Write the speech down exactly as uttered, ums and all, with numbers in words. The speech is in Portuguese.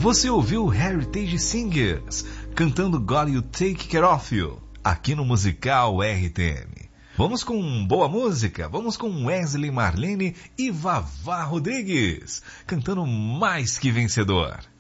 Você ouviu Heritage Singers cantando God You Take Care of You, aqui no Musical R T M. Vamos com boa música, vamos com Wesley Marlene e Vavá Rodrigues, cantando Mais Que Vencedor.